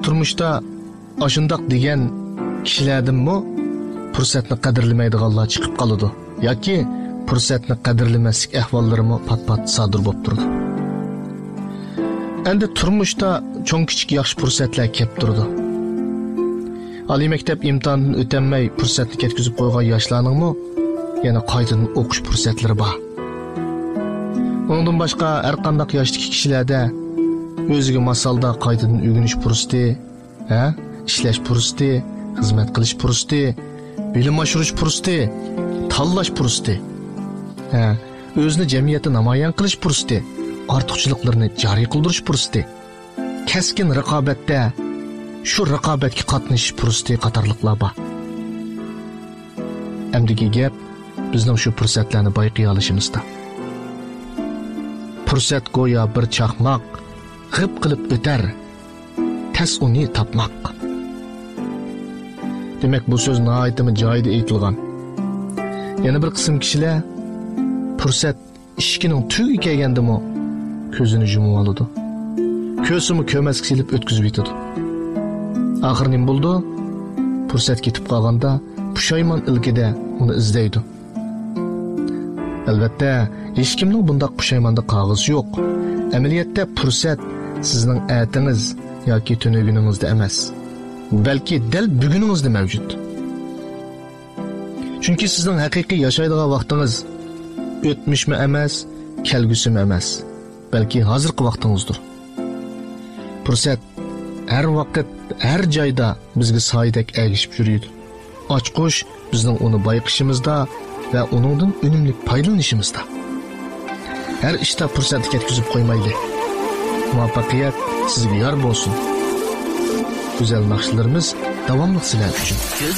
turmuşda aşındaq degan kishilardanmi fursatni qadrlamaydiganlar chiqib qoladi yoki fursatni qadrlamaslik ahvollarimi pat-pat sodir bo'lib turdi. Endi turmuşda cho'ng kichik yaxshi fursatlar kelib turdi. Oliy maktab imtihonidan o'tolmay fursatni ketkizib qo'ygan yoshlarningmi yana qaytadan o'qish fursatlari bor. Ondan boshqa har qanday yoshdagi kishilarda o'ziga masalda qaytadan o'rganish fursati, ishlash fursati, xizmat qilish fursati, bilim oshirish fursati, tanlash fursati, o'zini jamiyatda namoyon qilish fursati, ortiqchiliklarni joriy qildirish fursati, keskin raqobatda shu raqobatga qatnashish fursati qatorliqlar bor. Amdagi gap bizning shu fursatlarni bayqay olishimizda. Fursat go'yo bir chaqmoq, g'ib qilib o'tar, tas uni topmoq. Demak, bu so'z nihoyatda joyida aytilgan. Yana bir qism kishilar fursat ishkining tugi kelgandimi ko'zini yumib oladi. Ko'zini ko'masga silib o'tkazib yetadi. Oxir nim bo'ldi? Fursat ketib qolganda pushaymon ilkida uni izlaydi. Albatta, hech kimning bunday pushaymonda qog'ozi yo'q. Amaliyotda fursat sizning atingiz yoki tunuguningizda emas, balki dal buguningizda mavjud. Chunki sizning haqiqiy yashaydigan vaqtingiz o'tmishmi emas, kelgusimi emas, balki hozirgi vaqtingizdir. Fursat har vaqt, har joyda bizga soyidek ergishib yuradi. Ochqush bizning uni bayqishimizda va uningdan unumli foydalanishimizda. Her ishda fursatni ketkizib qo'ymaydi. Muvaffaqiyat sizga yor bo'lsin. Güzel naqshlarimiz davomli sizlar uchun.